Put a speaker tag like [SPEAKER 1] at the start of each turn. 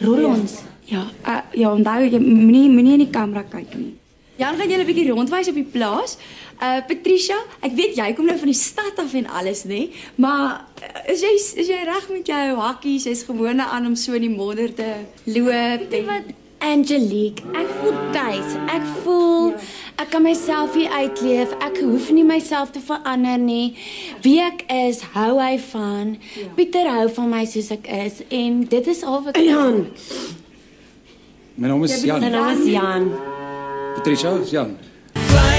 [SPEAKER 1] Rol ons.
[SPEAKER 2] Ja, onthou jy moenie in die kamera kyk nie. Jan gaan julle 'n bietjie rondwys op die plaas. Patricia, ek weet jy kom nou van die stad af en alles, nê? Maar is jy reg met jou hakkies? Jy's gewoond aan om so in die modder te loop.
[SPEAKER 1] Weet jy wat, Angelique, ek voel tuis. Ek voel ek kan myself hier uitleef. Ek hoef nie myself te verander nie. Wie ek is, hou hy van. Pieter hou van my soos ek is en dit is al wat
[SPEAKER 3] Jan. My naam is Jan.
[SPEAKER 1] Sy naam is Jan.
[SPEAKER 3] Patricia, Jan.